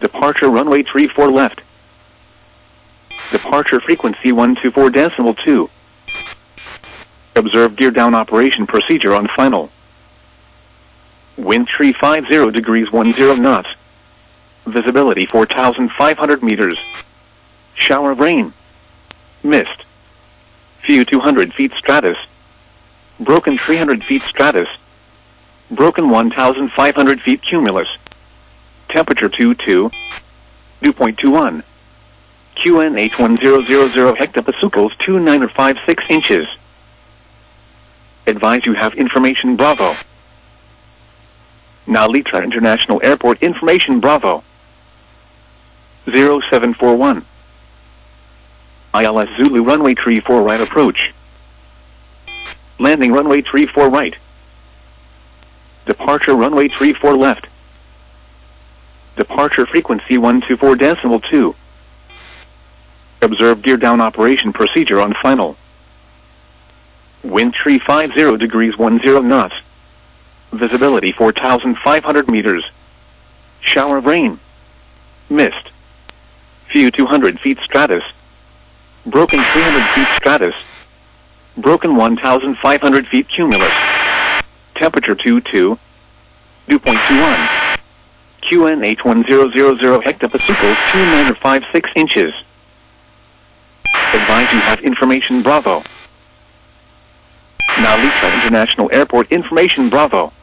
Departure runway 34 left. Departure frequency 124.2. Observe gear down operation procedure on final. Wind 350 degrees 10 knots. Visibility 4,500 meters. Shower of rain. Mist. Few 200 feet stratus. Broken 300 feet stratus. Broken 1,500 feet cumulus. Temperature 22. Dew point 21. QNH 1000 hectopascals 2956 inches. Advise you have information Bravo. Now Litra International Airport information Bravo. 0741. ILS Zulu runway 34 right approach. Landing runway 34 right. Departure runway 34 left. Departure frequency 124.2. Observe gear down operation procedure on final. Wind 350 degrees 10 knots. Visibility 4,500 meters. Shower of rain. Mist. Few 200 feet stratus. Broken 300 feet stratus. Broken 1,500 feet cumulus. Temperature 22. Dew point 21. QNH 1000 hectopascals 2956 inches. Advise you have information Bravo. Now Litra International Airport information Bravo.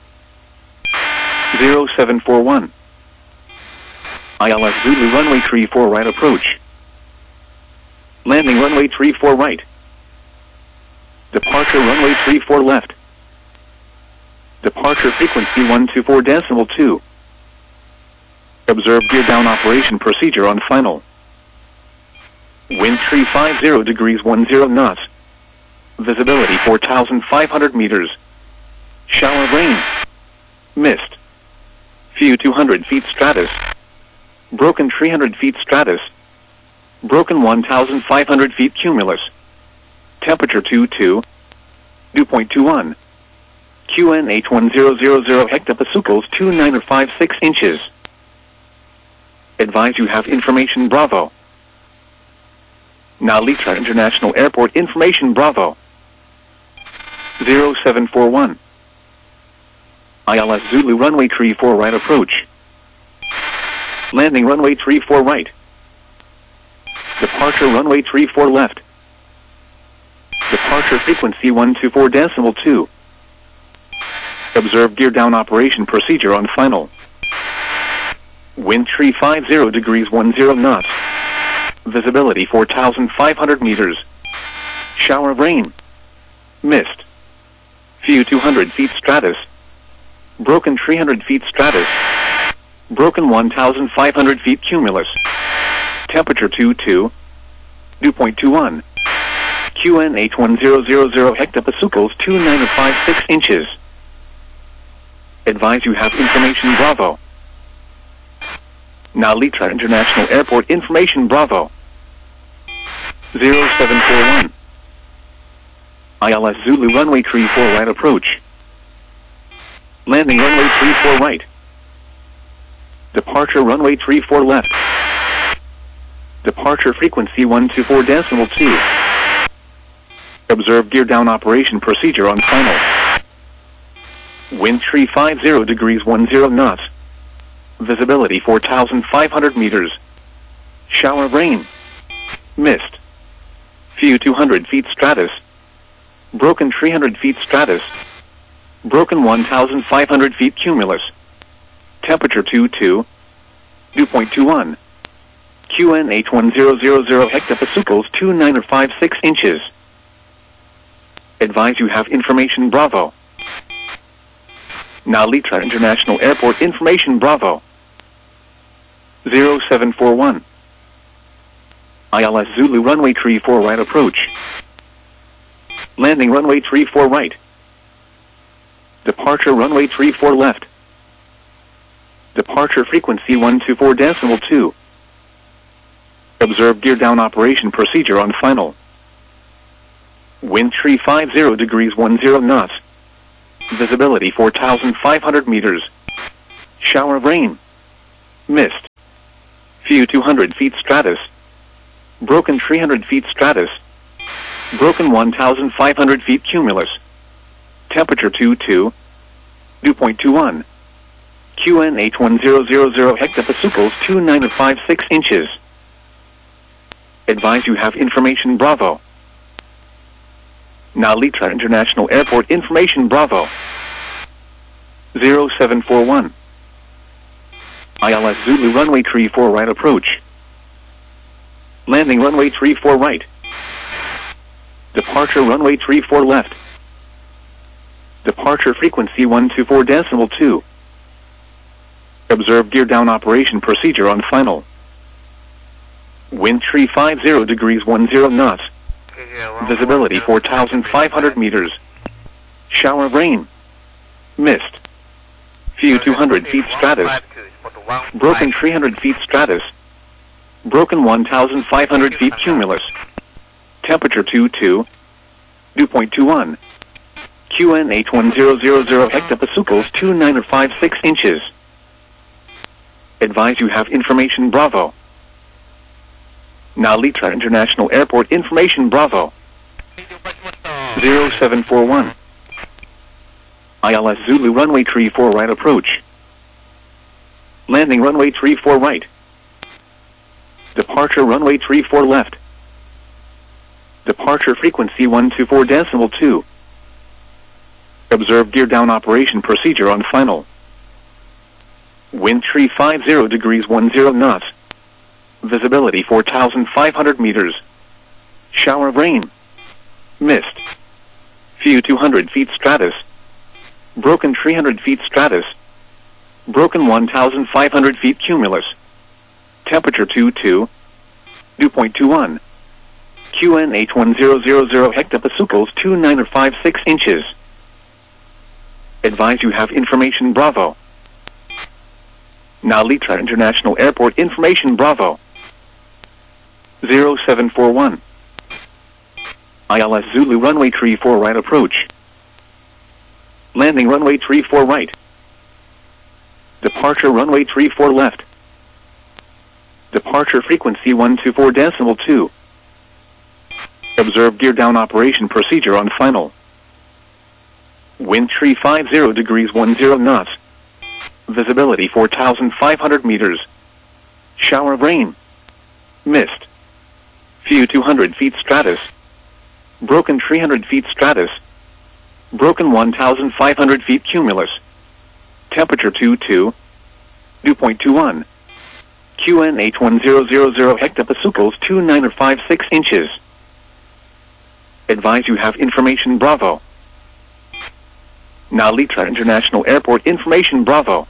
0741. ILS Zulu runway 34 right approach. Landing runway 34 right. Departure runway 34 left. Departure frequency 124.2. Observe gear down operation procedure on final. Wind 350 degrees 10 knots. Visibility 4,500 meters. Shower of rain. Mist. Few 200 feet stratus. Broken 300 feet stratus. Broken 1,500 feet cumulus. Temperature 22. Dew point 21. QNH 1000 hectopascals 2956 inches. Advise you have information Bravo. Now Litra International Airport information Bravo. 0741. ILS Zulu runway 34 right approach. Landing runway 34 right. Departure runway 34 left. Departure frequency 124.2. Observe gear down operation procedure on final. Wind 350 degrees 10 knots. Visibility 4,500 meters. Shower of rain. Mist. Few 200 feet stratus. Broken 300 feet stratus. Broken 1,500 feet cumulus. Temperature 22. Dew point 21. QNH 1000 hectopascals 2956 inches. Advise you have information Bravo. Now Litra International Airport information Bravo. 0741. ILS Zulu runway 34 right approach. Landing runway 34 right. Departure runway 34 left. Departure frequency 124.2. Observe gear down operation procedure on final. Wind 350 degrees 10 knots. Visibility 4,500 meters. Shower of rain. Mist. Few 200 feet stratus. Broken 300 feet stratus. Broken 1,500 feet cumulus. Temperature 22. Dew point 21. QNH 1000 hectopascals 2956 inches. Advise you have information Bravo. Now Litra International Airport information Bravo. 0741. ILS Zulu runway 34 right approach. Landing runway 34 right. Departure runway 34 left. Departure frequency 124.2. Observe gear down operation procedure on final. Wind 350 degrees 10 knots. Visibility 4,500 meters. Shower of rain. Mist. Few 200 feet stratus. Broken 300 feet stratus. Broken 1,500 feet cumulus. Temperature 22. Dew point 21. QN H1000 hectopascals 2956 inches. Advise you have information Bravo. Nalita International Airport information Bravo. 0741. ILS Zulu runway 34 right approach. Landing runway 34 right. Departure runway 34 left. Departure frequency 124.2. Observe gear down operation procedure on final. Wind 350 degrees 10 knots. Visibility 4,500 meters. Shower of rain. Mist. Few 200 feet stratus. Broken 300 feet stratus. Broken 1,500 feet cumulus. Temperature 22. Dew point 21. QN H1000 hectopascals 2956 inches. Advise you have information Bravo. Nalita International Airport information Bravo. 0741. ILS Zulu runway 34 right approach. Landing runway 34 right. Departure runway 34 left. Departure frequency 124.2. Observe gear down operation procedure on final. Wind 350 degrees 10 knots. Visibility 4,500 meters. Shower of rain. Mist. Few 200 feet stratus. Broken 300 feet stratus. Broken 1,500 feet cumulus. Temperature 22. Dew point 21. QN H1000 hectopascals 2956 inches. Advise you have information Bravo. Nalita International Airport information Bravo. 0741. ILS Zulu runway 34 right approach. Landing runway 34 right. Departure runway 34 left. Departure frequency 124.2. Observe gear down operation procedure on final. Wind 350 degrees 10 knots. Visibility 4,500 meters. Shower of rain. Mist. Few 200 feet stratus. Broken 300 feet stratus. Broken 1,500 feet cumulus. Temperature 22. Dew point 21. QN H1000 hectopascals 2956 inches. Advise you have information Bravo. Nalita International Airport information Bravo.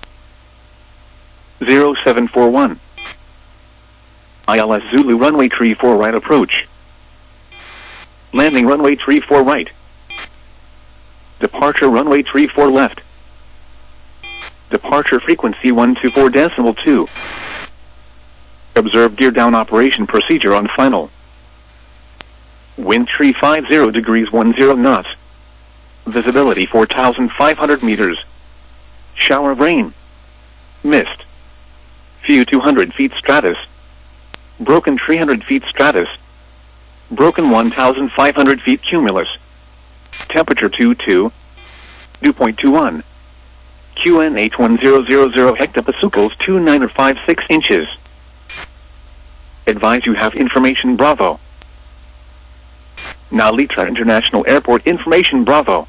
0741. ILS Zulu runway 34 right approach. Landing runway 34 right. Departure runway 34 left. Departure frequency 124.2. Observe gear down operation procedure on final. Wind 350 degrees 10 knots. Visibility 4,500 meters. Shower of rain. Mist. Few 200 feet stratus. Broken 300 feet stratus. Broken 1,500 feet cumulus. Temperature 22. Dew point 21. QN H1000 hectopascals 2956 inches. Advise you have information Bravo. Nalita International Airport information Bravo.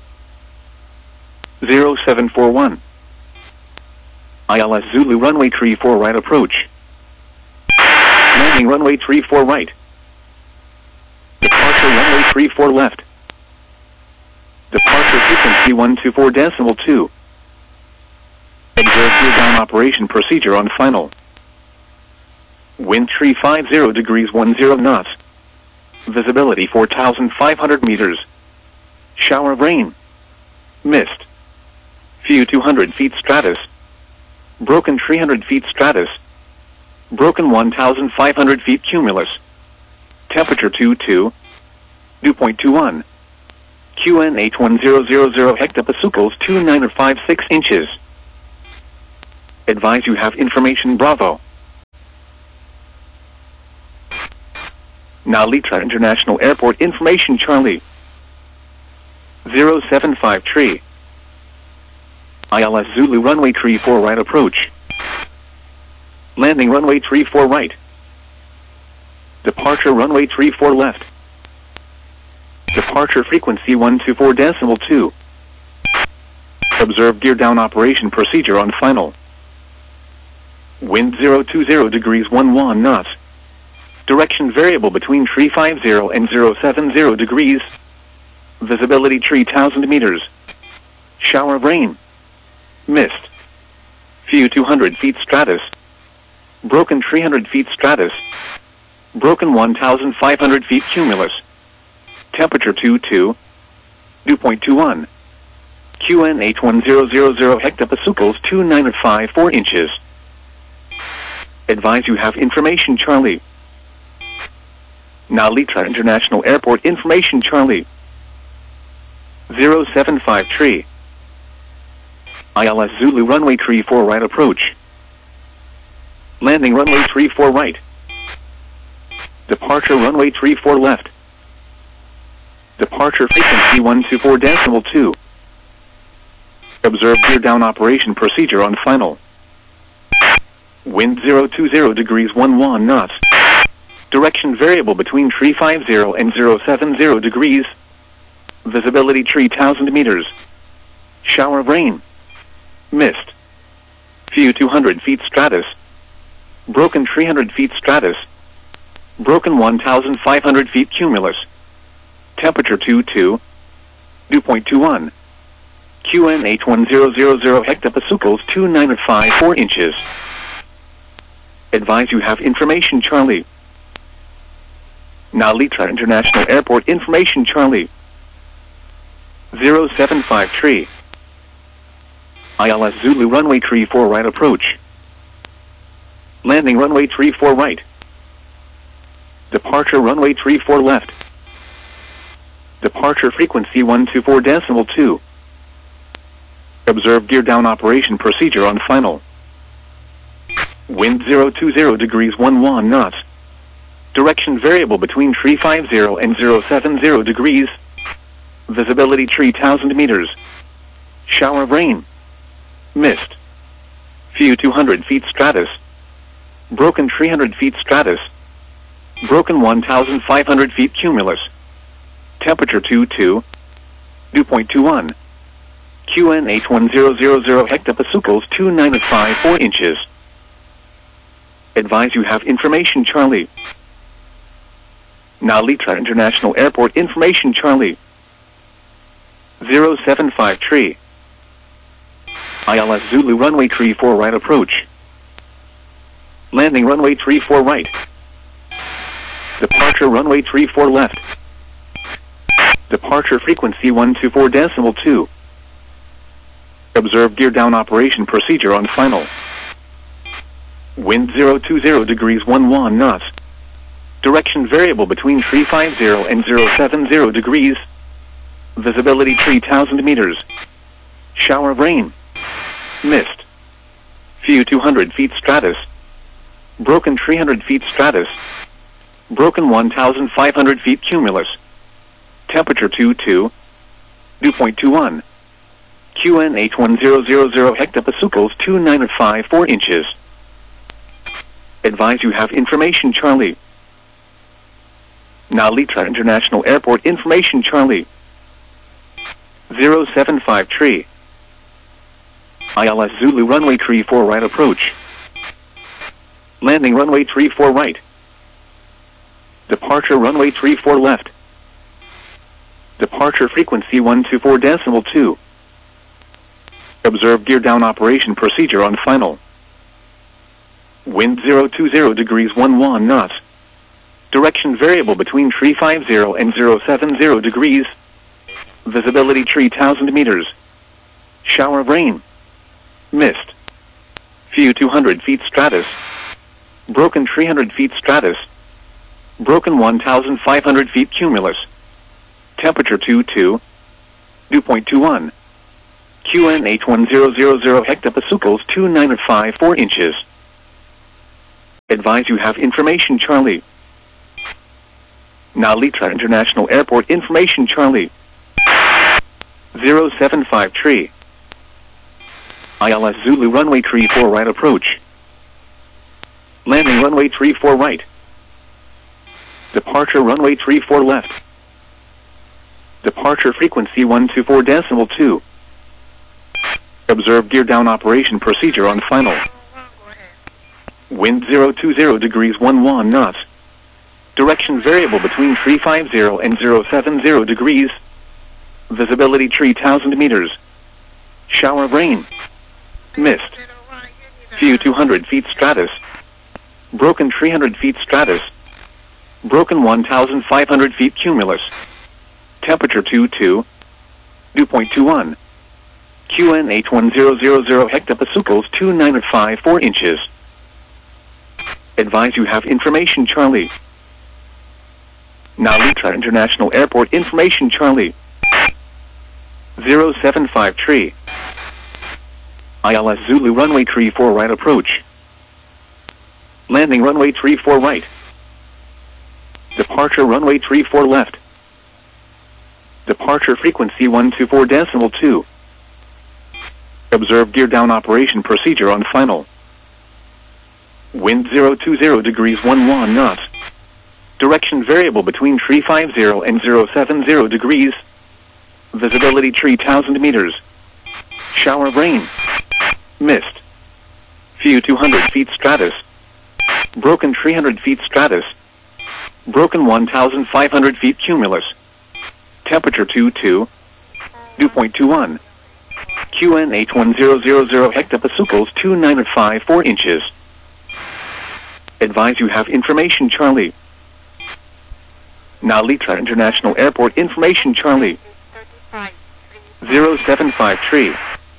0741. ILS Zulu runway 34 right approach. Landing runway 34 right. Departure runway 34 left. Departure frequency 124.2. Observe gear down operation procedure on final. Wind 350 degrees 10 knots. Visibility 4,500 meters. Shower of rain. Mist. Few 200 feet stratus. Broken 300 feet stratus. Broken 1,500 feet cumulus. Temperature 22. Dew point 21. QN H1000 hectopascals 2956 inches. Advise you have information Bravo. Narita International Airport information Charlie. 075 tree. ILS Zulu runway 34 right approach. Landing runway 34 right. Departure runway 34 left. Departure frequency 124.2. Observe gear down operation procedure on final. Wind 020 degrees 11 knots. Direction variable between 350 and 070 degrees. Visibility 3,000 meters. Shower of rain. Mist. Few 200 feet stratus. Broken 300 feet stratus. Broken 1,500 feet cumulus. Temperature 22. Dew point 21. QNH1000 hectopascals 2954 inches. Advise you have information Charlie. Narita International Airport information Charlie. 075 tree. ILS Zulu runway 34 right approach. Landing runway 34 right. Departure runway 34 left. Departure frequency 124.2. Observe gear down operation procedure on final. Wind 020 degrees 11 knots. Direction variable between 350 and 070 degrees. Visibility 3,000 meters. Shower of rain. Mist. Few 200 feet stratus. Broken 300 feet stratus. Broken 1,500 feet cumulus. Temperature 22. Dew point 21. QNH1000 hectopascals 2954 inches. Advise you have information Charlie. Narita International Airport information Charlie. 075 tree. ILS Zulu runway 34 right approach. Landing runway 34 right. Departure runway 34 left. Departure frequency 124.2. Observe gear down operation procedure on final. Wind 020 degrees 11 knots. Direction variable between 350 and 070 degrees. Visibility 3,000 meters. Shower of rain. Mist. Few 200 feet stratus. Broken 300 feet stratus. Broken 1,500 feet cumulus. Temperature 22. Dew point 21. QNH1000 hectopascals 2954 inches. Advise you have information Charlie. Narita International Airport information Charlie. 075 tree. ILS Zulu runway 34 right approach. Landing runway 34 right. Departure runway 34 left. Departure frequency 124.2. Observe gear down operation procedure on final. Wind 020 degrees 11 knots. Direction variable between 350 and 070 degrees. Visibility 3,000 meters. Shower of rain. Mist. Few 200 feet stratus. Broken 300 feet stratus. Broken 1,500 feet cumulus. Temperature 22. Dew point 21. QNH1000 hectopascals 2954 inches. Advise you have information Charlie. Narita International Airport information Charlie. 075 tree. ILS Zulu runway 34 right approach. Landing runway 34 right. Departure runway 34 left. Departure frequency 124.2. Observe gear down operation procedure on final. Wind 020 degrees 11 knots. Direction variable between 350 and 070 degrees. Visibility 3,000 meters. Shower of rain. Mist. Few 200 feet stratus. Broken 300 feet stratus. Broken 1,500 feet cumulus. Temperature 22. Dew point 21. QNH1000 hectopascals 2954 inches. Advise you have information Charlie. Now Litra International Airport information Charlie. 075 tree. ILS Zulu runway 34 right approach. Landing runway 34 right. Departure runway 34 left. Departure frequency 124.2. Observe gear down operation procedure on final. Wind 020 degrees 11 knots. Direction variable between 350 and 070 degrees. Visibility 3,000 meters. Shower of rain. Mist. Few 200 feet stratus. Broken 300 feet stratus. Broken 1,500 feet cumulus. Temperature 22. Dew point 21. QN 81000 hectopascals 2954 inches. Advise you have information Charlie. Now Litra International Airport information Charlie. 075 tree. ILS Zulu runway 34 right approach. Landing runway 34 right. Departure runway 34 left. Departure frequency 124.2. Observe gear down operation procedure on final. Wind 020 degrees 11 knots. Direction variable between 350 and 070 degrees. Visibility 3,000 meters. Shower of rain. Mist. Few 200 feet stratus. Broken 300 feet stratus. Broken 1,500 feet cumulus. Temperature 22. Dew point 21. QN 81000 hectopascals 2954 inches. Advise you have information Charlie. Now Litra International Airport information Charlie. 075 tree.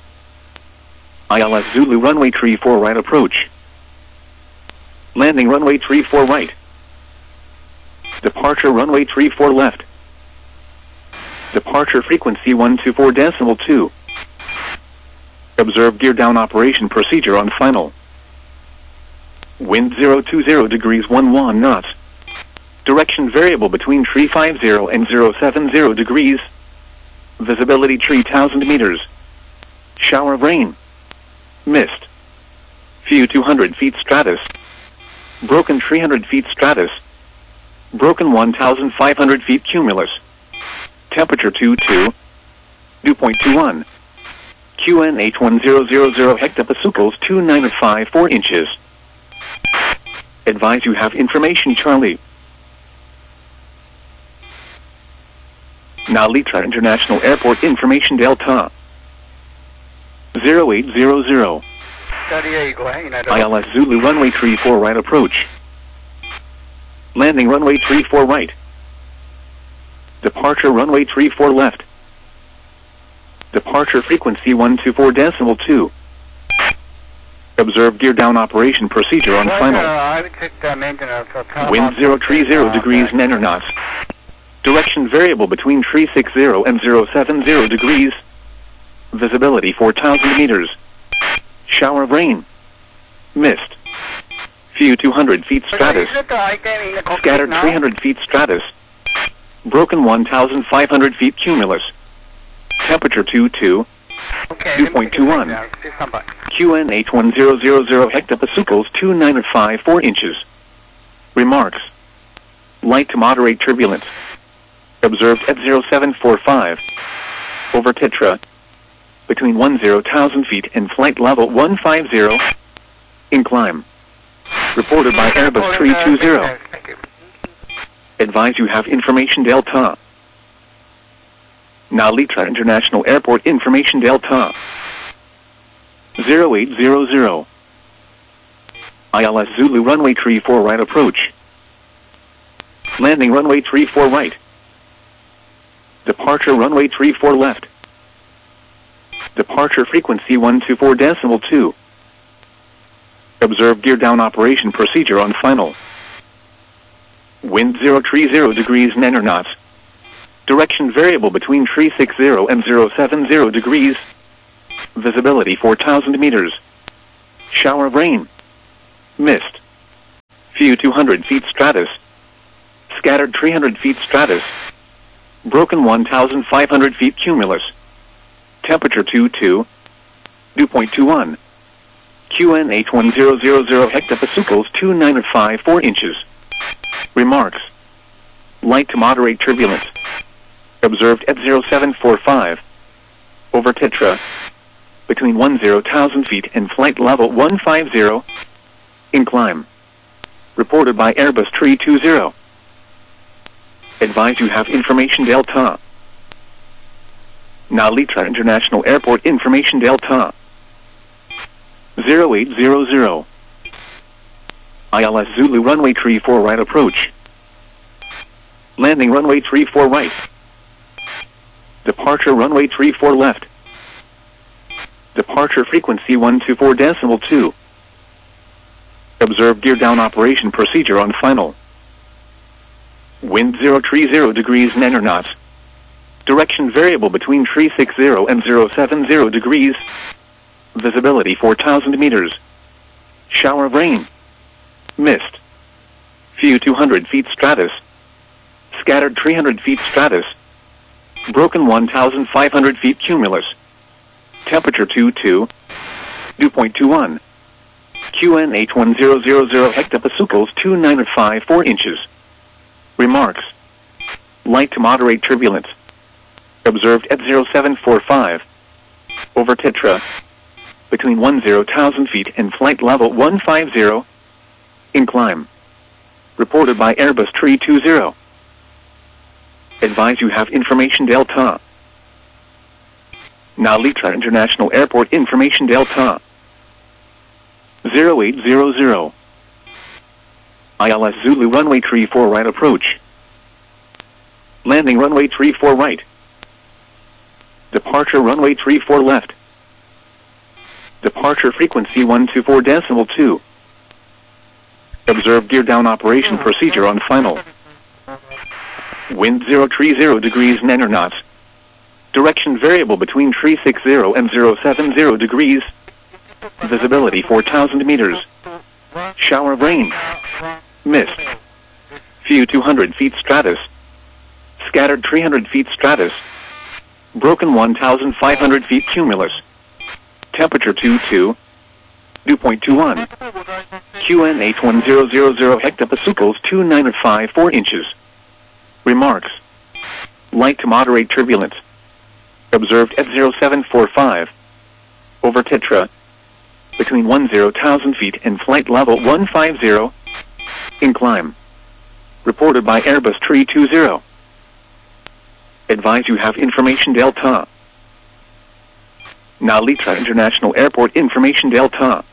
ILS Zulu runway 34 right approach. Landing runway 34 right. Departure runway 34 left. Departure frequency 124.2. Observe gear down operation procedure on final. Wind 020 degrees 11 knots. Direction variable between 350 and 070 degrees. Visibility 3,000 meters. Shower of rain. Mist. Few 200 feet stratus. Broken 300 feet stratus. Broken 1,500 feet cumulus. Temperature 22. Dew point 21. QN 81000 hectopascals 2954 inches. Advise you have information Charlie. Now Litra International Airport information Delta. 0800. ILS Zulu runway 34 right approach. Landing runway 34 right. Departure runway 34 left. Departure frequency 124.2. Observe gear down operation procedure on final. Wind 030 degrees 9 knots. Direction variable between 360 and 070 degrees. Visibility 4,000 meters. Shower of rain. Mist. Few 200 feet stratus. Scattered 300 feet stratus. Broken 1,500 feet cumulus. Temperature 22. Dew point 21. QN 81000 hectopascals 2954 inches. Remarks. Light to moderate turbulence. Observed at 0745. Over Tetra. Between 10,000 feet and flight level 150. In climb. Reported by Airbus 320. Advise you have information Delta. Now Litra International Airport information Delta. 0800. ILS Zulu runway 34 right approach. Landing runway 34 right. Departure runway 34 left. Departure frequency 124.2. Observe gear down operation procedure on final. Wind 030 degrees 9 knots. Direction variable between 360 and 070 degrees. Visibility 4,000 meters. Shower of rain. Mist. Few 200 feet stratus. Scattered 300 feet stratus. Broken 1,500 feet cumulus. Temperature 22. Dew point 21. QNH1000 hectopascals 2954 inches. Remarks. Light to moderate turbulence. Observed at 0745. Over Tetra. Between 10,000 feet and flight level 150. In climb. Reported by Airbus 320. Advise you have information Delta. Nalitra International Airport information Delta. 0800. ILS Zulu runway 34 right approach. Landing runway 34 right. Departure runway 34 left. Departure frequency 124.2. Observe gear down operation procedure on final. Wind 030 degrees 9 knots. Direction variable between 360 and 070 degrees. Visibility 4,000 meters. Shower of rain. Mist. Few 200 feet stratus. Scattered 300 feet stratus. Broken 1,500 feet cumulus. Temperature 22. Dew point 21. QNH1000 hectopascals 2954 inches. Remarks. Light to moderate turbulence. Observed at 0745. Over Tetra. Between 10,000 feet and flight level 150. In climb. Reported by Airbus 320. Advise you have information Delta. Nalitra International Airport information Delta. 0800. ILS Zulu runway 34 right approach. Landing runway 34 right. Departure runway 34 left. Departure frequency 124.2. Observe gear down operation procedure on final. Wind 030 degrees 9 knots. Direction variable between 360 and 070 degrees. Visibility 4,000 meters. Shower of rain. Mist. Few 200 feet stratus. Scattered 300 feet stratus. Broken 1,500 feet cumulus. Temperature 22. Dew point 21. QNH1000 hectopascals 2954 inches. Remarks. Light to moderate turbulence. Observed at 0745. Over Tetra. Between 10,000 feet and flight level 150. In climb. Reported by Airbus 320. Advise you have information Delta. Nalitra International Airport information Delta.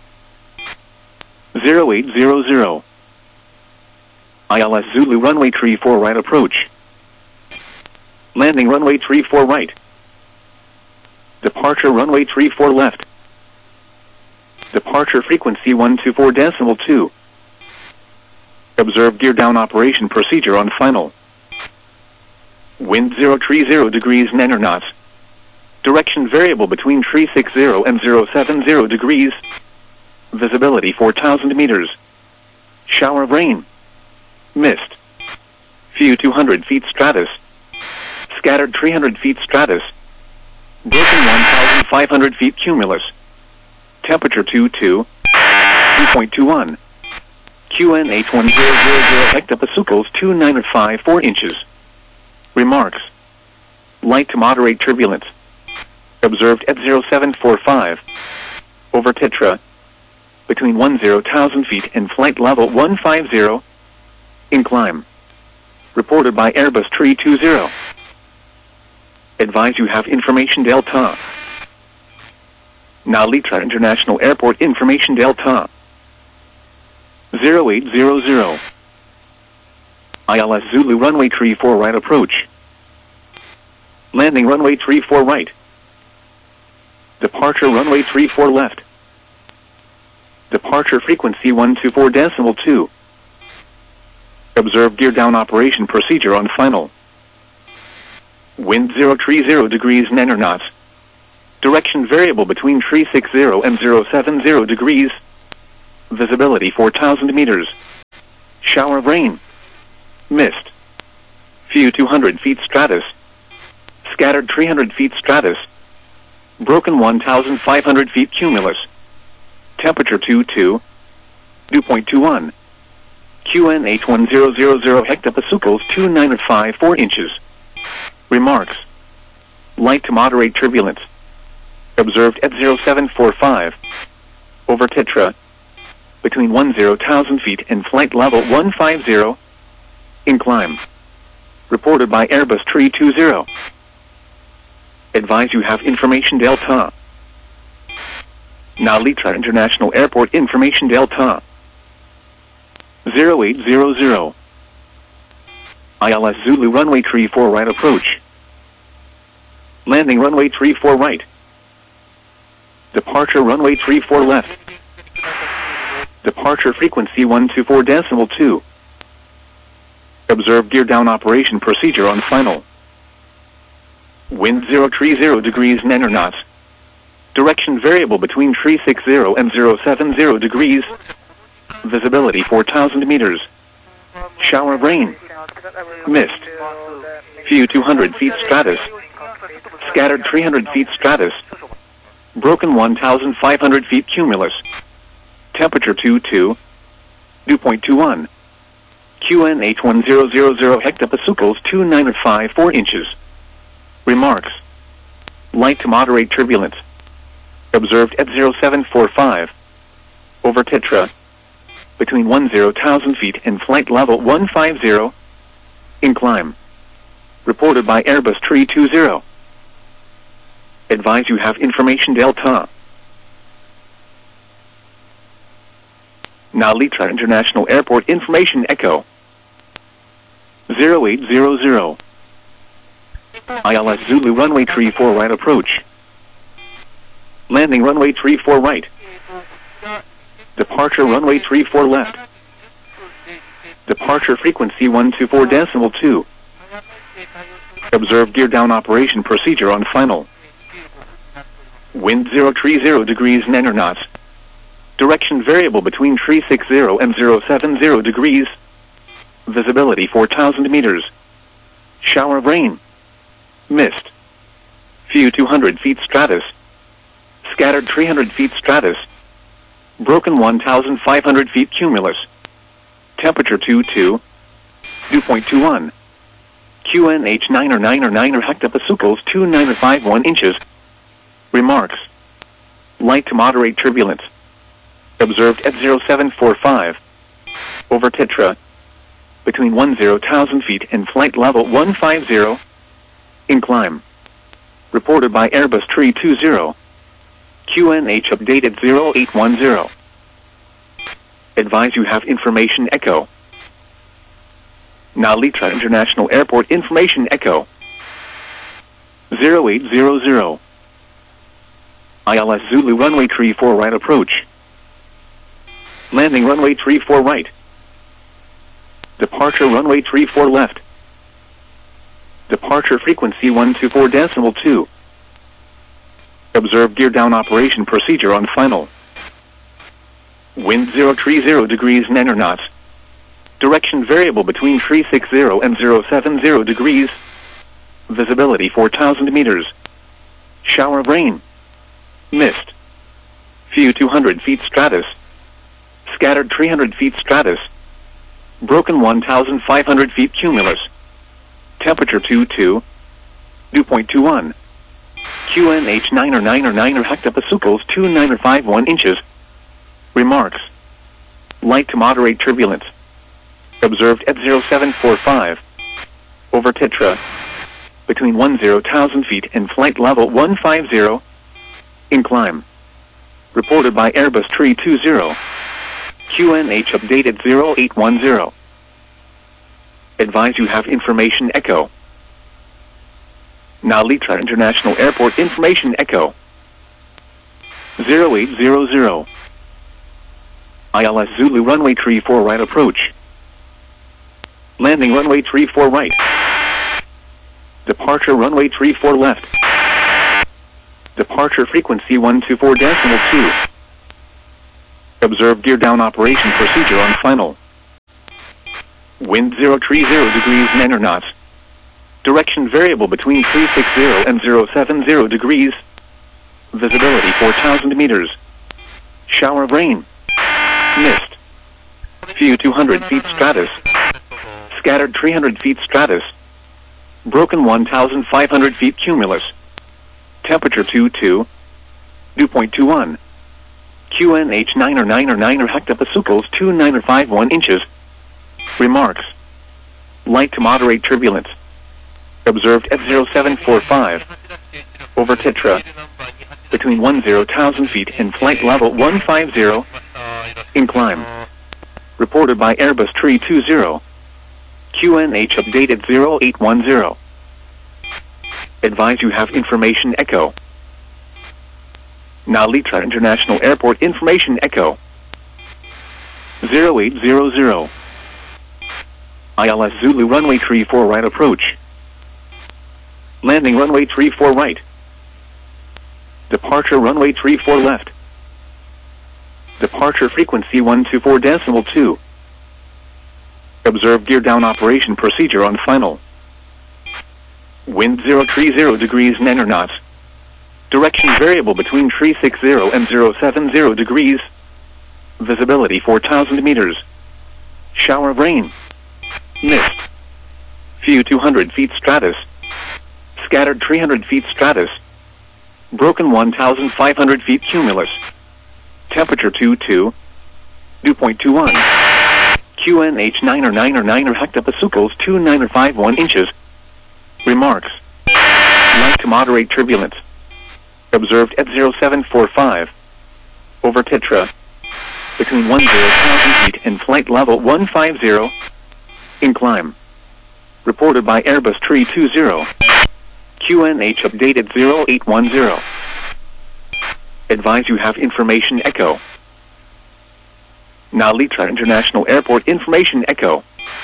0800. ILS Zulu runway 34 right approach. Landing runway 34 right. Departure runway 34 left. Departure frequency 124.2. Observe gear down operation procedure on final. Wind 030 degrees 9 knots. Direction variable between 360 and 070 degrees. Visibility 4,000 meters. Shower of rain. Mist. Few 200 feet stratus. Scattered 300 feet stratus. Broken 1,500 feet cumulus. Temperature 22. Dew point 21. QNH1000 hectopascals 2954 inches. Remarks. Light to moderate turbulence. Observed at 0745. Over Tetra. Between 10,000 feet and flight level 150. In climb. Reported by Airbus 320. Advise you have information Delta. Nalitra International Airport information Delta. 0800. ILS Zulu runway 34 right approach. Landing runway 34 right. Departure runway 34 left. Departure frequency 124.2. Observe gear down operation procedure on final. Wind 030 degrees 9 knots. Direction variable between 360 and 070 degrees. Visibility 4,000 meters. Shower of rain. Mist. Few 200 feet stratus. Scattered 300 feet stratus. Broken 1,500 feet cumulus. Temperature 22. Dew point 21. QNH 1000 hectopascals 2954 inches. Remarks. Light to moderate turbulence. Observed at 0745. Over Tetra. Between 10,000 feet and flight level 150. In climb. Reported by Airbus 320. Advise you have information Delta. Nalitra International Airport information Delta. 0800. ILS Zulu runway 34 right approach. Landing runway 34 right. Departure runway 34 left. Departure frequency 124.2. Observe gear down operation procedure on final. Wind 030 degrees 9 knots. Direction variable between 360 and 070 degrees. Visibility 4,000 meters. Shower of rain. Mist. Few 200 feet stratus. Scattered 300 feet stratus. Broken 1,500 feet cumulus. Temperature 22. Dew point 21. QNH 1000 hectopascals 2954 inches. Remarks. Light to moderate turbulence. Observed at 0745. Over Tetra. Between 10,000 feet and flight level 150. In climb. Reported by Airbus 320. Advise you have information Delta. Nalitra International Airport information Echo. 0800. ILS Zulu runway 34 right approach. Landing runway 34 right. Departure runway 34 left. Departure frequency 124.2. Observe gear down operation procedure on final. Wind 030 degrees 9 knots. Direction variable between 360 and 070 degrees. Visibility 4,000 meters. Shower of rain. Mist. Few 200 feet stratus. Scattered 300 feet stratus. Broken 1,500 feet cumulus. Temperature 22. Dew point 21. QNH 9 hectopascals 2951 inches. Remarks. Light to moderate turbulence. Observed at 0745. Over Tetra. Between 10,000 feet and flight level 150. In climb. Reported by Airbus 320. QNH updated 0810. Advise you have information Echo. Nalitra International Airport information Echo. 0800. ILS Zulu runway 34 right approach. Landing runway 34 right. Departure runway 34 left. Departure frequency 124.2. Observe gear down operation procedure on final. Wind 030 degrees 9 knots. Direction variable between 360 and 070 degrees. Visibility 4,000 meters. Shower of rain. Mist. Few 200 feet stratus. Scattered 300 feet stratus. Broken 1,500 feet cumulus. Temperature 22. Dew point 21. QNH 9 hectopascals 2951 inches. Remarks. Light to moderate turbulence. Observed at 0745. Over Tetra. Between 10,000 feet and flight level 150. In climb. Reported by Airbus 320. QNH updated 0810. Advise you have information Echo. Nalitra International Airport information Echo. 0800. ILS Zulu runway 34 right approach. Landing runway 34 right. Departure runway 34 left. Departure frequency 124.2. Observe gear down operation procedure on final. Wind 030 degrees 9 knots. Direction variable between 360 and 070 degrees. Visibility 4,000 meters. Shower of rain. Mist. Few 200 feet stratus. Scattered 300 feet stratus. Broken 1,500 feet cumulus. Temperature 22. Dew point 21. QNH 9 or hectopascals 29 or 51 inches. Remarks. Light to moderate turbulence. Observed at 0745. Over Tetra. Between 10,000 feet and flight level 150. In climb. Reported by Airbus Tree 20. QNH updated 0810. Advise you have information echo. Nalitra International Airport information echo. 0800. ILS Zulu runway 34 right approach. Landing runway 34 right. Departure runway 34 left. Departure frequency 124.2. Observe gear down operation procedure on final. Wind 030 degrees 9 knots. Direction variable between 360 and 070 degrees. Visibility 4,000 meters. Shower of rain. Mist. Few 200 feet stratus. Scattered 300 feet stratus. Broken 1,500 feet cumulus. Temperature 22. Dew point 21. QNH 9 or hectopascals 29 or 51 inches. Remarks. Light to moderate turbulence. Observed at 0745. Over Tetra. Between 10,000 feet and flight level 150. In climb. Reported by Airbus Tree 20. QNH updated 0810. Advise you have information echo. Nalitra International Airport information echo.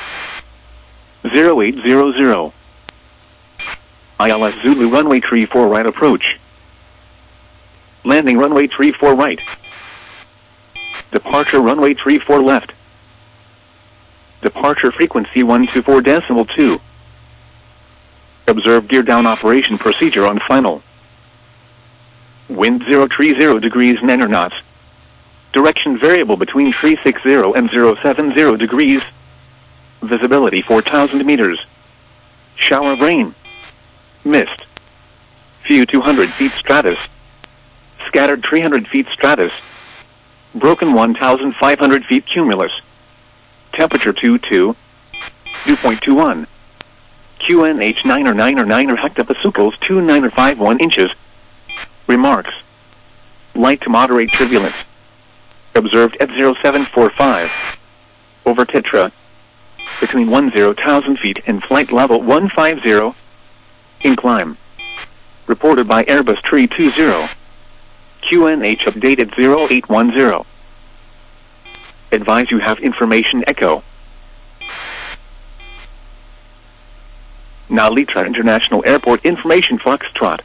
0800. ILS Zulu runway 34 right approach. Landing runway 34 right. Departure runway 34 left. Departure frequency 124.2. Observe gear down operation procedure on final. Wind 030 degrees 9 knots. Direction variable between 360 and 070 degrees. Visibility 4,000 meters. Shower of rain. Mist. Few 200 feet stratus. Scattered 300 feet stratus. Broken 1,500 feet cumulus. Temperature 22. Dew point 21. QNH 9 or hectopascals 29 or 51 inches. Remarks. Light to moderate turbulence. Observed at 0745. Over Tetra. Between 10,000 feet and flight level 150. In climb. Reported by Airbus Tree 20. QNH updated 0810. Advise you have information echo. Nalitra International Airport information Foxtrot.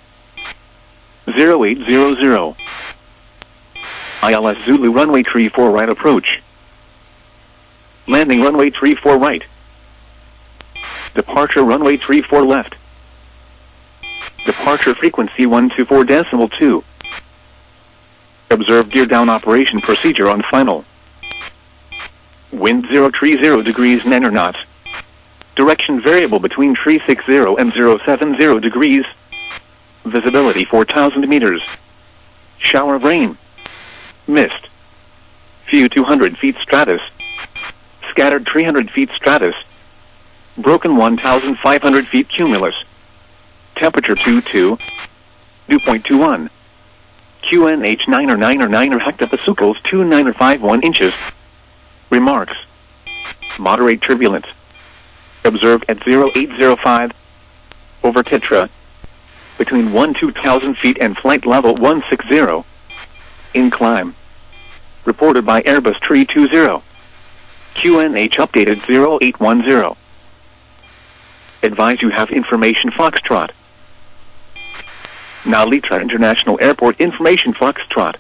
0800. ILS Zulu runway 34 right approach. Landing runway 34 right. Departure runway 34 left. Departure frequency 124.2. Observe gear down operation procedure on final. Wind 030 degrees 9 knots. Direction variable between 360 and 070 degrees. Visibility 4,000 meters. Shower of rain. Mist. Few 200 feet stratus. Scattered 300 feet stratus. Broken 1,500 feet cumulus. Temperature 22. Dew point 21. QNH 9 or hectopascals 29 or 51 inches. Remarks. Moderate turbulence. Observed at 0805. Over Tetra. Between 2,000 feet and flight level 160. In climb. Reported by Airbus Tree 20. QNH updated 0810. Advise you have information Foxtrot. Nalitra International Airport information Foxtrot.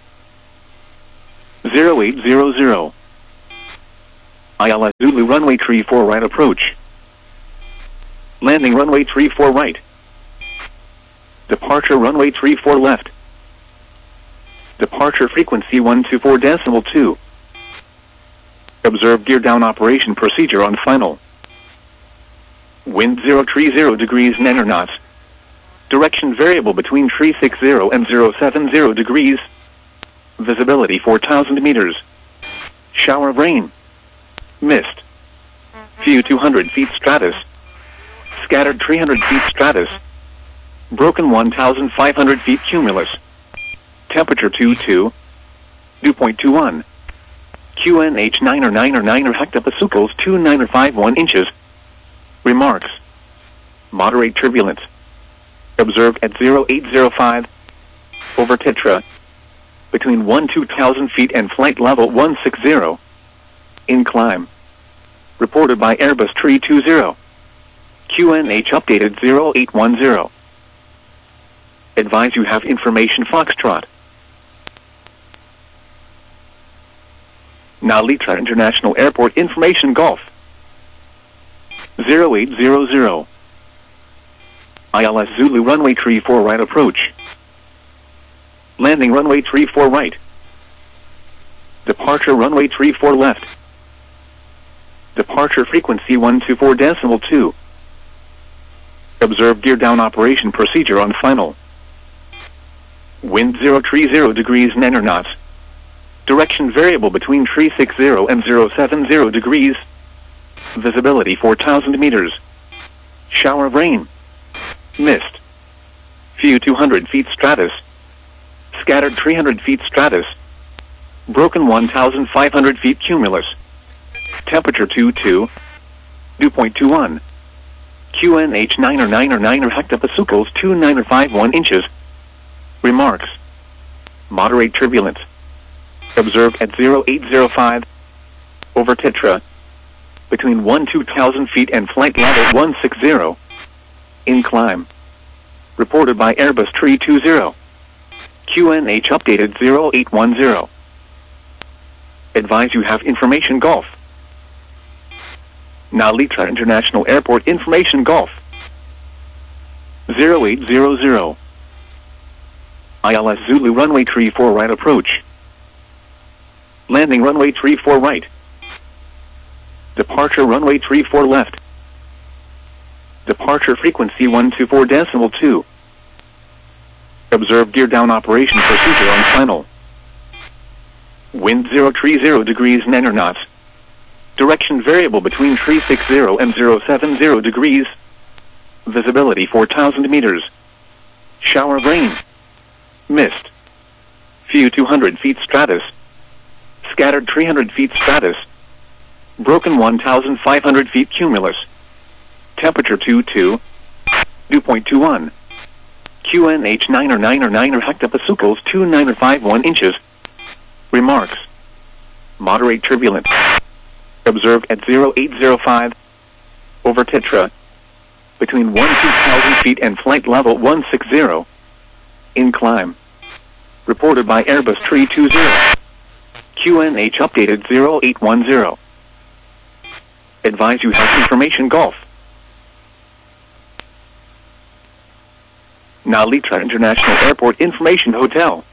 0800. ILS Zulu runway 34 right approach. Landing runway 34 right. Departure runway 34 left. Departure frequency 124.2. Observe gear down operation procedure on final. Wind 030 degrees 9 knots. Direction variable between 360 and 070 degrees. Visibility 4,000 meters. Shower of rain. Mist. View 200 feet stratus. Scattered 300 feet stratus. Broken 1,500 feet cumulus. Temperature 22. Dew point 21. QNH 9 or 9 or 9 or hectopascals 29 or 51 inches. Remarks. Moderate turbulence. Observed at 0805 over Tetra. Between 1-2,000 feet and flight level 160. In climb. Reported by Airbus 320. QNH updated 0810. Advise you have information Foxtrot. Nalitra International Airport information Golf. 0800. ILS Zulu runway 34 right approach. Landing runway 34 right. Departure runway 34 left. Departure frequency 124.2. Observe gear down operation procedure on final. Wind 030 degrees 9 knots. Direction variable between 360 and 070 degrees. Visibility 4,000 meters. Shower of rain. Mist. View 200 feet stratus. Scattered 300 feet stratus. Broken 1,500 feet cumulus. Temperature 22. Dew point 21. QNH 9 or 9 or 9 or hectopascals 29 or 51 inches. Remarks. Moderate turbulence. Observed at 0805 over Tetra. Between 1-2,000 feet and flight level 160. In climb. Reported by Airbus 320. QNH updated 0810. Advise you have information Golf. Nalitra International Airport information Golf. 0800. ILS Zulu runway 34 right approach. Landing runway 34 right. Departure runway 34 left. Departure frequency 124.2. Observe gear down operation procedure on final. Wind 030 degrees 9 knots. Direction variable between 360 and 070 degrees. Visibility 4,000 meters. Shower of rain. Mist. View 200 feet stratus. Scattered 300 feet stratus. Broken 1,500 feet cumulus. Temperature 22. Dew point 21. QNH 9 or 9 or 9 or hectopascals 29 or 51 inches. Remarks. Moderate turbulence. Observed at 0805 over Tetra. Between 1-2,000 feet and flight level 160. In climb. Reported by Airbus 320. QNH updated 0810. Advise you have information Golf. Nalitra International Airport information Hotel.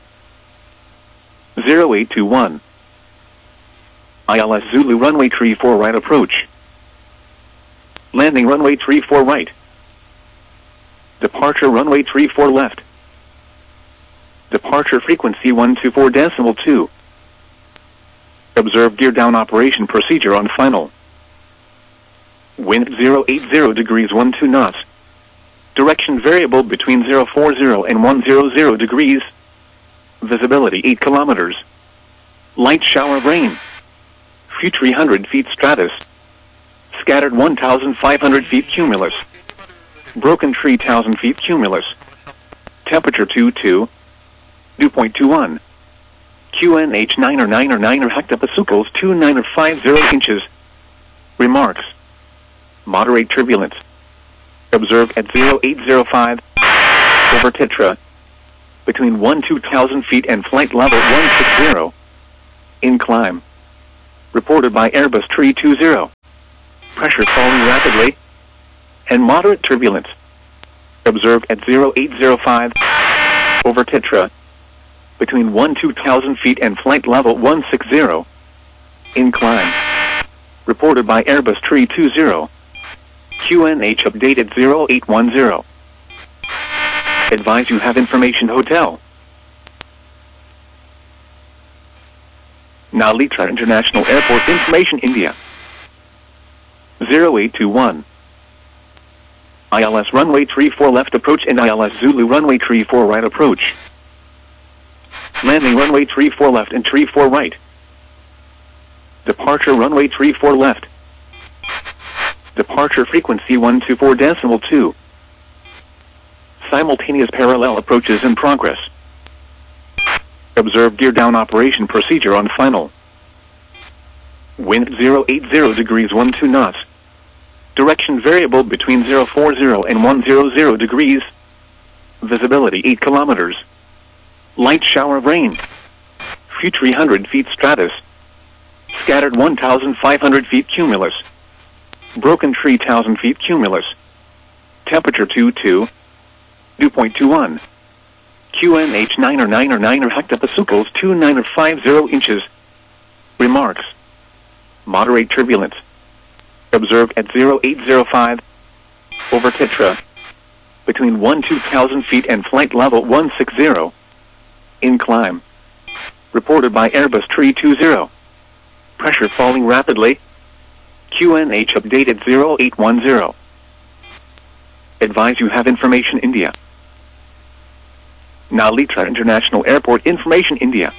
0821. ILS Zulu runway 34 right approach. Landing runway 34 right. Departure runway 34 left. Departure frequency 124.2. Observe gear down operation procedure on final. Wind 080 degrees 12 knots. Direction variable between 040 and 100 degrees. Visibility 8 kilometers. Light shower of rain. Few 300 feet stratus. Scattered 1,500 feet cumulus. Broken 3,000 feet cumulus. Temperature 22. Dew point 21. QNH 9 or 9 or 9 or hectopascals 29 or 50 inches. Remarks. Moderate turbulence. Observed at 0805 over Tetra. Between 1-2,000 feet and flight level 160. In climb. Reported by Airbus 320. Pressure falling rapidly. and moderate turbulence. Observed at 0805 over Tetra. Between 2,000 feet and flight level 160. Incline. Reported by Airbus 320. QNH updated 0810. Advise you have information hotel. Nalitra International Airport information India. 0821. ILS runway 34 left approach and ILS Zulu runway 34 right approach. Landing runway 34 left and 34 right. Departure runway 34 left. Departure frequency 124.2. Simultaneous parallel approaches in progress. Observe gear down operation procedure on final. Wind 080 degrees 12 knots. Direction variable between 040 and 100 degrees. Visibility 8 kilometers. Light shower of rain. Few 300 feet stratus. Scattered 1,500 feet cumulus. Broken 3,000 feet cumulus. Temperature 22. Dew point 21. QNH 9 or hectopascals 29 or 50 inches. Remarks. Moderate turbulence. Observed at 0805 over Tetra. Between 2,000 feet and flight level 160. Incline. Reported by Airbus 320. Pressure falling rapidly. QNH updated 0810. Advise you have information India. Nalitra International Airport information India.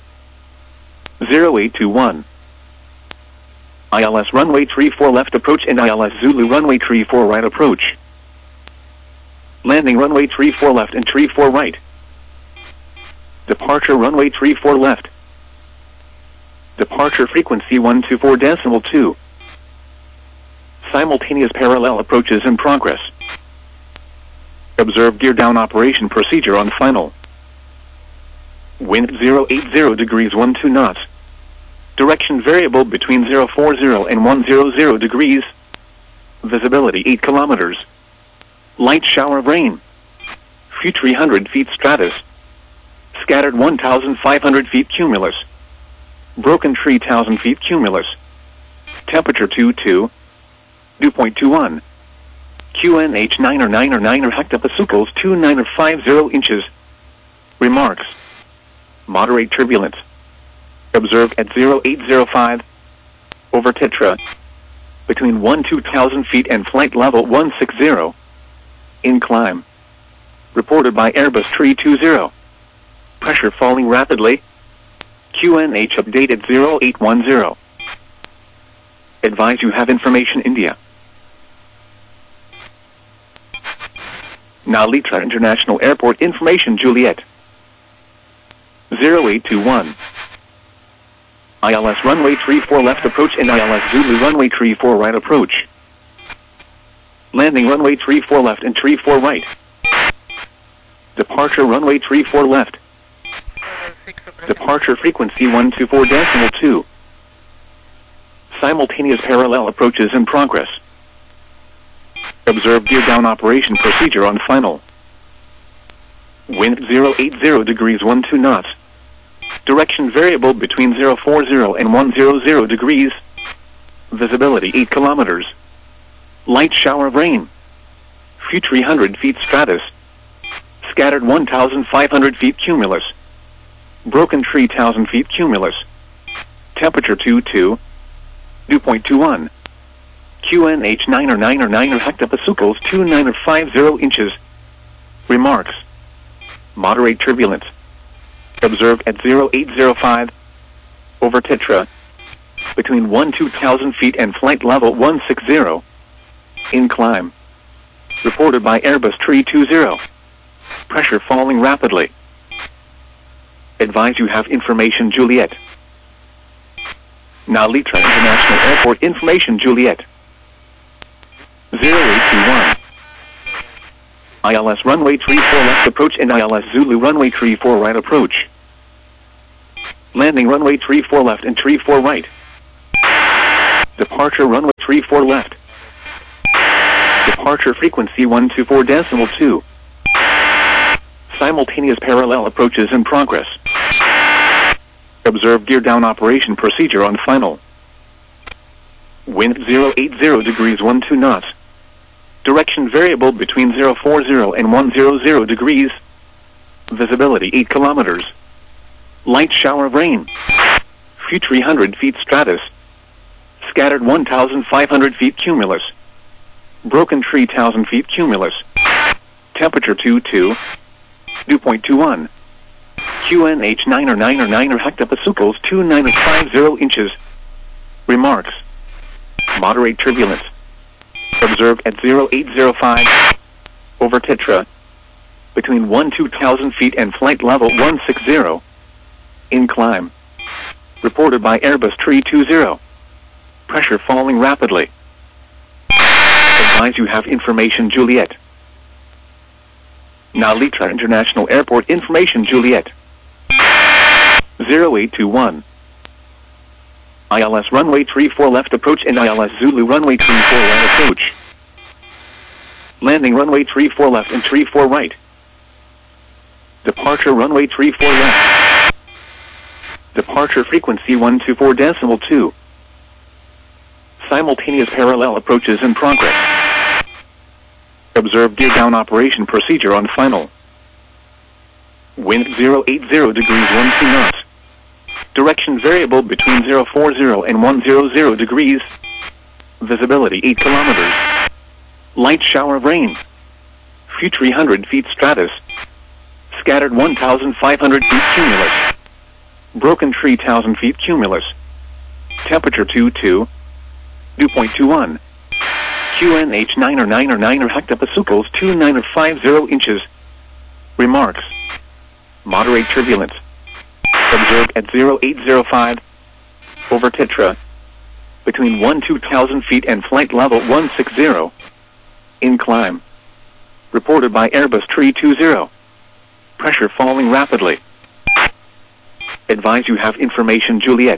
0821. ILS runway 34 left approach and ILS Zulu runway 34 right approach. Landing runway 34 left and 34 right. Departure runway 34 left. Departure frequency 124.2. Simultaneous parallel approaches in progress. Observe gear down operation procedure on final. Wind 080 degrees 12 knots. Direction variable between 040 and 100 degrees. Visibility 8 kilometers. Light shower of rain. Few 300 feet stratus. Scattered 1,500 feet cumulus. Broken 3,000 feet cumulus. Temperature 22. Dew point 21. QNH 9 or hectopascals 29 or 50 inches. Remarks. Moderate turbulence. Observed at 0805 over Tetra. Between 2,000 feet and flight level 160. Incline. Reported by Airbus 320. Pressure falling rapidly. QNH updated 0810. Advise you have information India. Nalitra International Airport information Juliet. 0821. ILS runway 34 left approach and ILS Zulu runway 34 right approach. Landing runway 34 left and 34 right. Departure runway 34 left. Departure frequency 124.2. Simultaneous parallel approaches in progress. Observe gear down operation procedure on final. Wind 080 degrees 12 knots. Direction variable between 040 and 100 degrees. Visibility 8 kilometers. Light shower of rain. Few 300 feet stratus. Scattered 1,500 feet cumulus. Broken 3,000 feet cumulus. Temperature 22. Dew point 21. QNH 9 or hectopascals 29 or 50 inches. Remarks. Moderate turbulence. Observed at 0805 over Tetra. Between 2,000 feet and flight level 160. Incline. Reported by Airbus 320. Pressure falling rapidly. Advise you have information Juliet. Nalitra International Airport information Juliet. 0821. ILS runway 34 left approach and ILS Zulu runway 34 right approach. Landing runway 34 left and 34 right. Departure runway 34 left. Departure frequency 124.2. Simultaneous parallel approaches in progress. Observe gear down operation procedure on final. Wind 080 degrees 12 knots. Direction variable between 040 and 100 degrees. Visibility 8 kilometers. Light shower of rain. Few 300 feet stratus. Scattered 1,500 feet cumulus. Broken tree 1,000 feet cumulus. Temperature 22. Dew point 21. QNH 9 hectopascals 2950 inches. Remarks. Moderate turbulence. Observed at 0805 over Tetra. Between 1,000 feet and flight level 160. In climb. Reported by Airbus 320. Pressure falling rapidly. Advise you have information Juliet. Nalitra International Airport information Juliet. 0821. ILS runway 34 left approach and ILS Zulu runway 34 right approach. Landing runway 34 left and 34 right. Departure runway 34 left. Departure frequency 124.2. Simultaneous parallel approaches in progress. Observe gear down operation procedure on final. Wind 080 degrees 12 knots. Direction variable between 040 and 100 degrees. Visibility 8 kilometers. Light shower of rain. Few 300 feet stratus. Scattered 1,500 feet cumulus. Broken tree 1,000 feet cumulus. Temperature 22. Dew point 21. QNH 9 hectopascals 2950 inches. Remarks. Moderate turbulence. Observed at 0805 over Tetra. Between 1,000 feet and flight level 160. In climb. Reported by Airbus 320. Pressure falling rapidly. Advise you have information Juliet.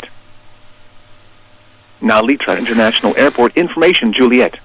Nalitra International Airport information Juliet.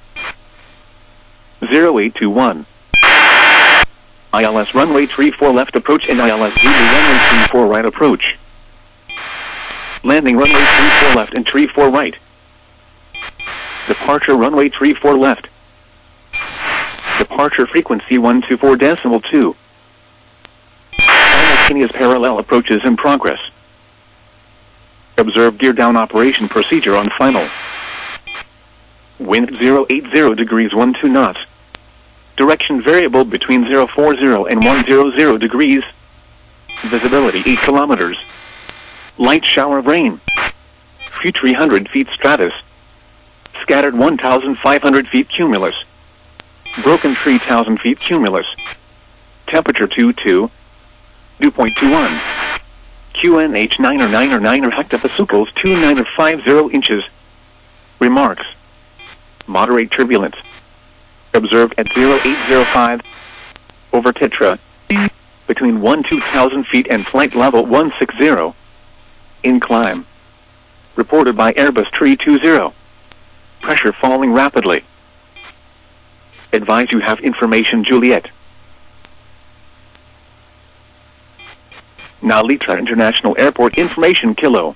0821. ILS runway 34 left approach and ILS Zulu runway 34 right approach. Landing runway 34 left and 34 right. Departure runway 34 left. Departure frequency 124.2. Simultaneous parallel approaches in progress. Observe gear down operation procedure on final. Wind 080 degrees 12 knots. Direction variable between 040 and 100 degrees. Visibility 8 kilometers. Light shower of rain. Few 300 feet stratus. Scattered 1,500 feet cumulus. Broken tree 1,000 feet cumulus. Temperature 22. Dew point 21. QNH 9 hectopascals 2950 inches. Remarks. Moderate turbulence. Observed at 0805 over Tetra. Between 1,000 feet and flight level 160. In climb. Reported by Airbus 320. Pressure falling rapidly. Advise you have information Juliet. Nalitra International Airport information Kilo.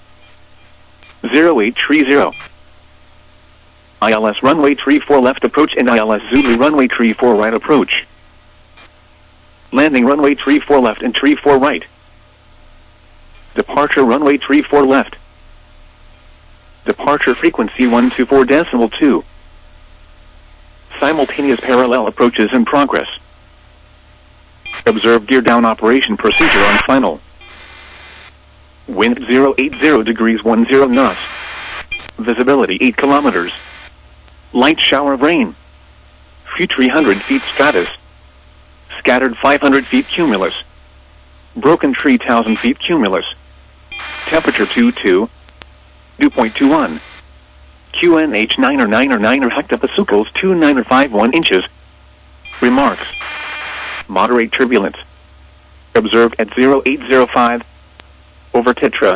0830. ILS runway 34 left approach and ILS Zulu runway 34 right approach. Landing runway 34 left and 34 right. Departure runway 34 left. Departure frequency 124.2. Simultaneous parallel approaches in progress. Observe gear down operation procedure on final. Wind 080 degrees 10 knots. Visibility 8 kilometers. Light shower of rain. Few 300 feet stratus. Scattered 500 feet cumulus. Broken tree 1,000 feet cumulus. Temperature 22. Dew point 21. QNH 9 hectopascals 2951 inches. Remarks. Moderate turbulence. Observed at 0805 over Tetra.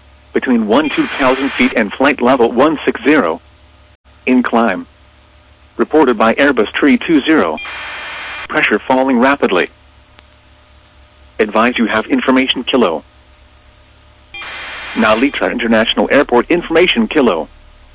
Between 1,000 feet and flight level 160. In climb. Reported by Airbus Tree 20. Pressure falling rapidly. Advise you have information Kilo. Nalita International Airport information Kilo.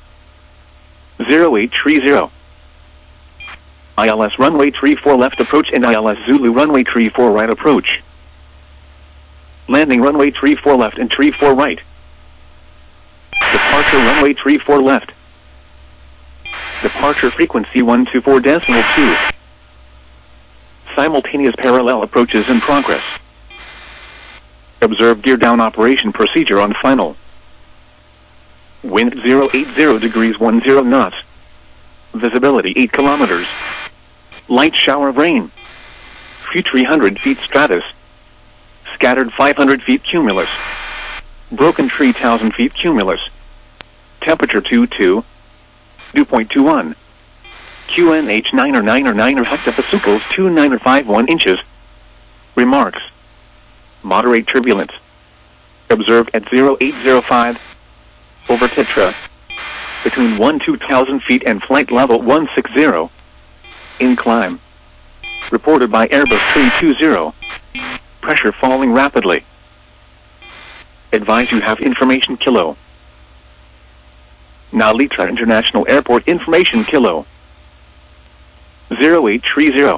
0830. ILS runway 34 left approach and ILS Zulu runway 34 right approach. Landing runway 34 left and 34 right. Departure runway 34 left. Departure frequency 124.2. Simultaneous parallel approaches in progress. Observe gear down operation procedure on final. Wind 080 degrees 10 knots. Visibility 8 kilometers. Light shower of rain. Few 300 feet stratus. Scattered 500 feet cumulus. Broken tree 1,000 feet cumulus. Temperature 22. Dew point 21. QNH 9 or 9 or 9 or hectopascals 29 or 51 inches. Remarks. Moderate turbulence. Observed at 0805. Over Tetra. Between 2,000 feet and flight level 160. In climb. Reported by Airbus Tree 20. Pressure falling rapidly. Advise you have information Kilo. Nalita International Airport information Kilo. 0830.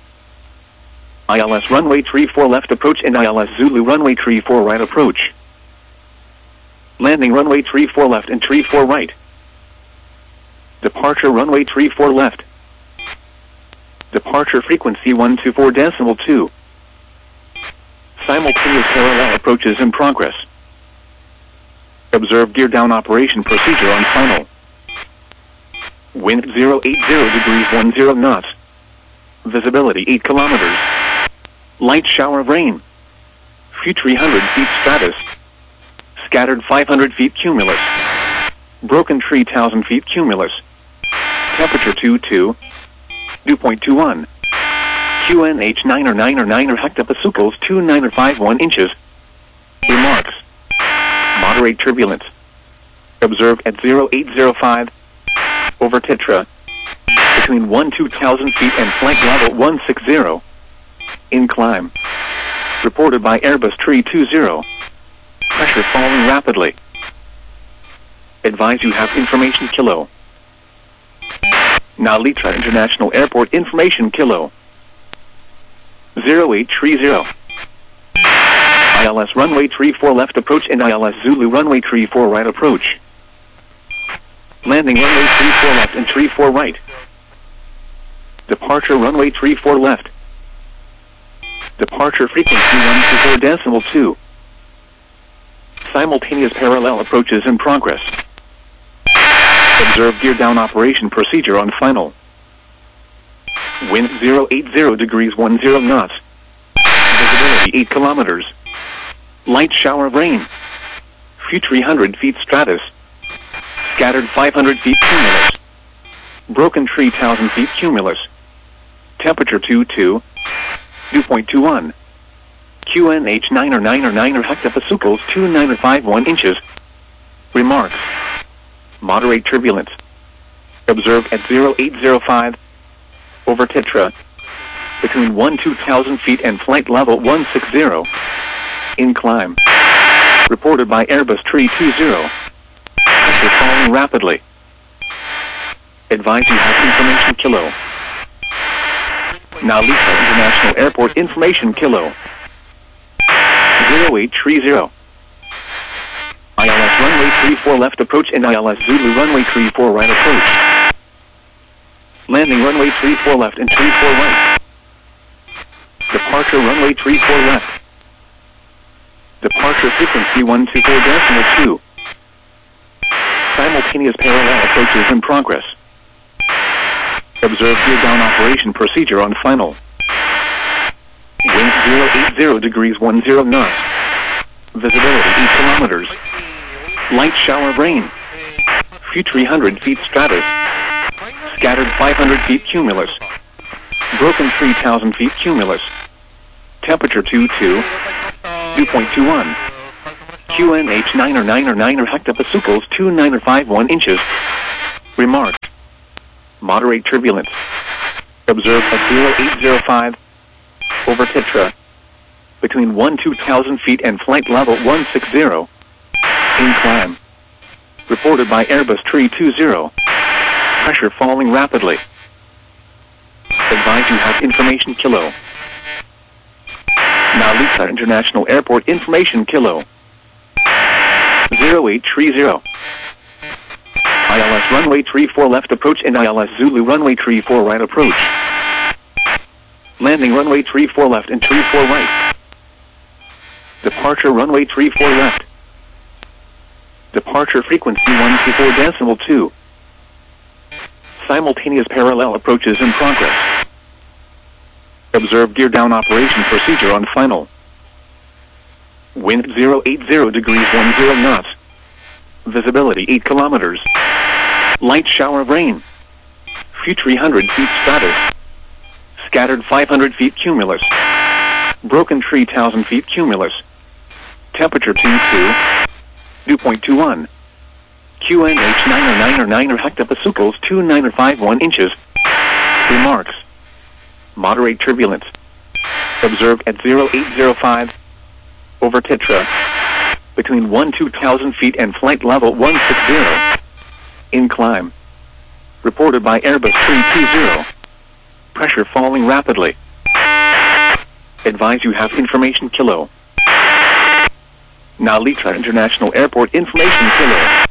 ILS runway 34 left approach and ILS Zulu runway 34 right approach. Landing runway 34 left and 34 right. Departure runway 34 left. Departure frequency 124.2. Simultaneous parallel approaches in progress. Observe gear down operation procedure on final. Wind 080 degrees 10 knots. Visibility 8 kilometers. Light shower of rain. Few 300 feet stratus. Scattered 500 feet cumulus. Broken tree 1,000 feet cumulus. Temperature 22. Dew point 21. QNH 9 or 9 or 9 or hectopascals 29 or 51 inches. Remarks. Moderate turbulence. Observed at 0805. Over Tetra. Between 2,000 feet and flight level 160. In climb. Reported by Airbus Tree 20. Pressure falling rapidly. Advise you have information Kilo. Nalita International Airport information Kilo. 0830. ILS runway 34 left approach and ILS Zulu runway 34 right approach. Landing runway 34 left and 34 right. Departure runway 34 left. Departure frequency 124.2. Simultaneous parallel approaches in progress. Observe gear down operation procedure on final. Wind 080 degrees 10 knots. Visibility 8 kilometers. Light shower of rain. Few 300 feet stratus. Scattered 500 feet cumulus. Broken tree 1,000 feet cumulus. Temperature 22. Dew point 21. QNH 9 or 9 or 9 or hectopascals 29 or 51 inches. Remarks. Moderate turbulence. Observed at 0805. Over Tetra. Between 2,000 feet and flight level 160. In climb. Reported by Airbus Tree 20. Pressure falling rapidly. Advise you have information Kilo. Nalita International Airport information Kilo. 0830. ILS runway 34 left approach and ILS Zulu runway 34 right approach. Landing runway 34 left and 34 right. Departure runway 34 left. Departure frequency 124.2. Simultaneous parallel approaches in progress. Observe gear down operation procedure on final. Wind 080 degrees 10 knots. Visibility 8 kilometers. Light shower of rain. Few 300 feet stratus. Scattered 500 feet cumulus. Broken tree 1,000 feet cumulus. Temperature 22. Dew point 21. QNH 9 or 9 or 9 or hectopascals 29 or 51 inches. Remarks. Moderate turbulence. Observed at 0805 over Tetra. Between 2,000 feet and flight level 160. In climb. Reported by Airbus 320. Pressure falling rapidly. Advise you have information Kilo. Nalita International Airport information Kilo. 0830. ILS runway 34 left approach and ILS Zulu runway 34 right approach. Landing runway 34 left and 34 right. Departure runway 34 left. Departure frequency 124.2. Simultaneous parallel approaches in progress. Observe gear down operation procedure on final. Wind 080 degrees 10 knots. Visibility 8 kilometers. Light shower of rain. Few 300 feet stratus. Scattered 500 feet cumulus. Broken tree 1,000 feet cumulus. Temperature 22. Dew point 21. QNH 909 hectopascals 2951 inches. Remarks. Moderate turbulence. Observed at 0805 over Tetra. Between 2,000 feet and flight level 160. In climb. Reported by Airbus 320. Pressure falling rapidly. Advise you have information Kilo. Nalita International Airport information Kilo.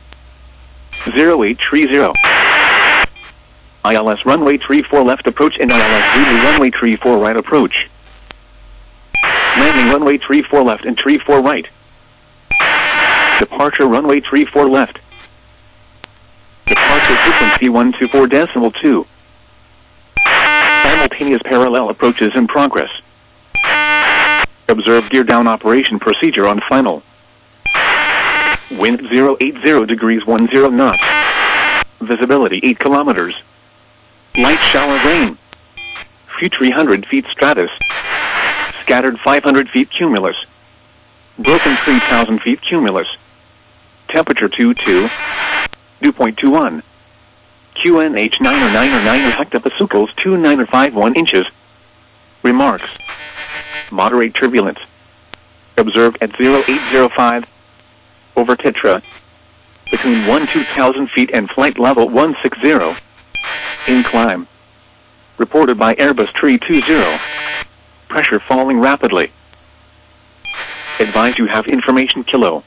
0830. ILS runway 34 left approach and ILS Zulu runway 34 right approach. Landing runway 34 left and 34 right. Departure runway 34 left. Departure frequency 124.2. Simultaneous parallel approaches in progress. Observe gear down operation procedure on final. Wind 080 degrees 10 knots. Visibility 8 kilometers. Light shower of rain. Few 300 feet stratus. Scattered 500 feet cumulus. Broken tree 1,000 feet cumulus. Temperature 22. Dew point 21. QNH 909 hectopascals 2951 inches. Remarks. Moderate turbulence. Observed at 0805 over Tetra. Between 2,000 feet and flight level 160. In climb. Reported by Airbus 320. Pressure falling rapidly. Advise you have information Kilo.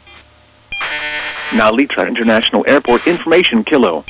Nalita International Airport information Kilo.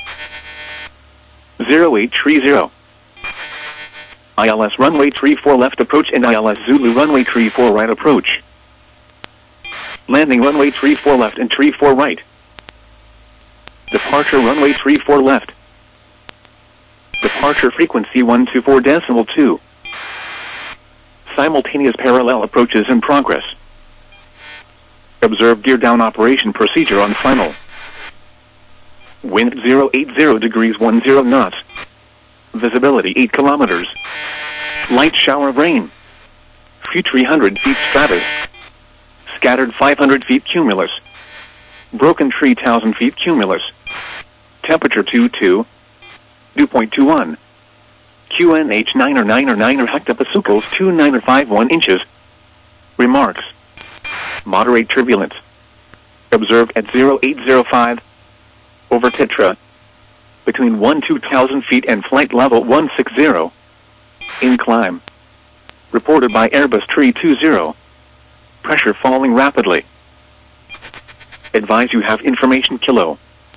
0830. ILS runway 34 left approach and ILS Zulu runway 34 right approach. Landing runway 34 left and 34 right. Departure runway 34 left. Departure frequency 124.2. Simultaneous parallel approaches in progress. Observe gear down operation procedure on final. Wind 080 degrees 10 knots. Visibility 8 kilometers. Light shower of rain. Few 300 feet stratus. Scattered 500 feet cumulus. Broken tree 1,000 feet cumulus. Temperature 22. Dew point 21. QNH 909 hectopascals 2951 inches. Remarks. Moderate turbulence. Observed at 0805 over Tetra. Between 2,000 feet and flight level 160. In climb. Reported by Airbus 320. Pressure falling rapidly. Advise you have information Kilo.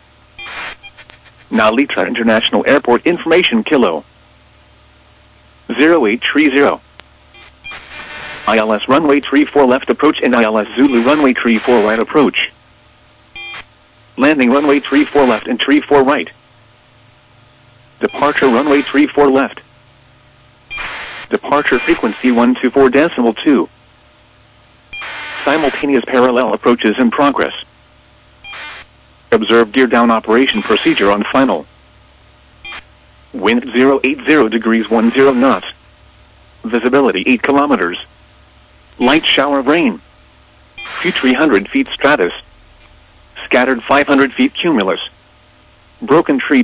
Nalita International Airport information Kilo. 0830. ILS runway 34 left approach and ILS Zulu runway 34 right approach. Landing runway 34 left and 34 right. Departure runway 34 left. Departure frequency 124.2. Simultaneous parallel approaches in progress. Observe gear down operation procedure on final. Wind 080 degrees 10 knots. Visibility 8 kilometers. Light shower of rain. Few 300 feet stratus. Scattered 500 feet cumulus. Broken tree